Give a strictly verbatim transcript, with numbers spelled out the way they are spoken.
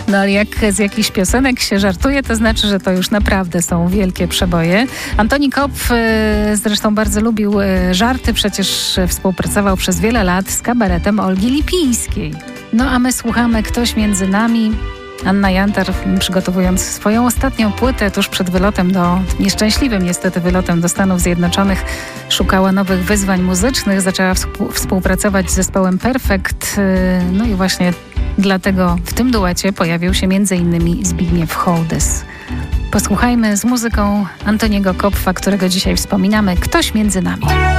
No ale jak z jakichś piosenek się żartuje, to znaczy, że to już naprawdę są wielkie przeboje. Antoni Kopf zresztą bardzo lubił żarty, przecież współpracował przez wiele lat z kabaretem Olgi Lipińskiej. No a my słuchamy Ktoś między nami. Anna Jantar, przygotowując swoją ostatnią płytę tuż przed wylotem do, nieszczęśliwym niestety wylotem do Stanów Zjednoczonych, szukała nowych wyzwań muzycznych, zaczęła współpracować z zespołem Perfekt, no i właśnie dlatego w tym duecie pojawił się między innymi Zbigniew Hołdys. Posłuchajmy z muzyką Antoniego Kopfa, którego dzisiaj wspominamy, Ktoś między nami.